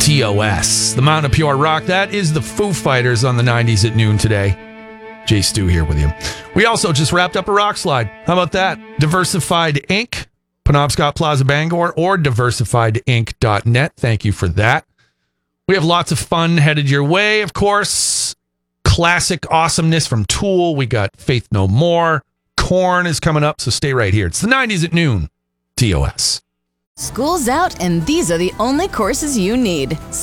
TOS. The Mountain of Pure Rock. That is the Foo Fighters on the 90s at noon today. Jay Stu here with you. We also just wrapped up a rock slide. How about that? Diversified Inc., Penobscot Plaza Bangor, or diversifiedinc.net. Thank you for that. We have lots of fun headed your way, of course. Classic awesomeness from Tool. We got Faith No More. Korn is coming up, so stay right here. It's the 90s at noon. TOS. School's out, and these are the only courses you need.